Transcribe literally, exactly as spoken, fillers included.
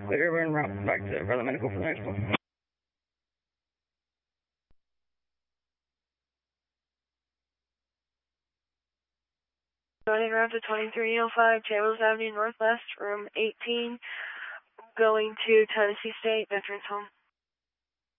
Clear and route back to Brother Medical for the next one. Joining route to twenty-three oh five, Chambers Avenue Northwest, room eighteen, going to Tennessee State Veterans Home.